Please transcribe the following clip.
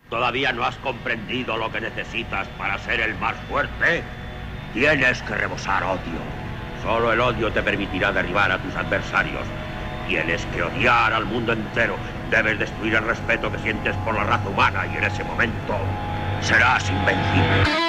¿Todavía no has comprendido lo que necesitas para ser el más fuerte? Tienes que rebosar odio. Solo el odio te permitirá derribar a tus adversarios. Tienes que odiar al mundo entero. Debes destruir el respeto que sientes por la raza humana y en ese momento serás invencible.